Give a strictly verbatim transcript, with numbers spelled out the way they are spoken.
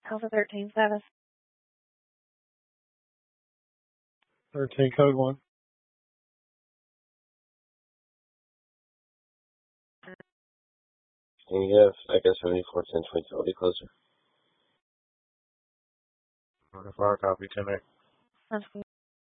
Alpha thirteen status. thirteen code one. And you have Echo seventy-four ten twenty-two, I'll be closer. Fire copy, ten eight. That's good.